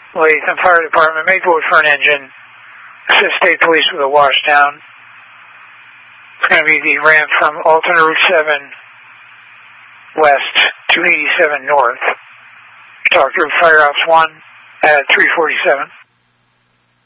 Latham Fire Department, Maplewood Front Engine, assist State Police with a washdown. It's going to be the ramp from alternate Route 7 west to 87 north. Talk to Fire Ops 1 at 347.